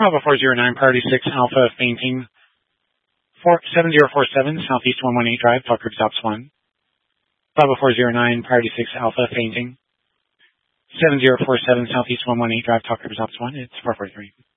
Bravo 409, Priority 6 Alpha, fainting. 7047, Southeast 118 Drive, Talk Group Stops 1. Bravo 409, Priority 6 Alpha, fainting. 7047, Southeast 118 Drive, Talk Group Stops 1. It's 443.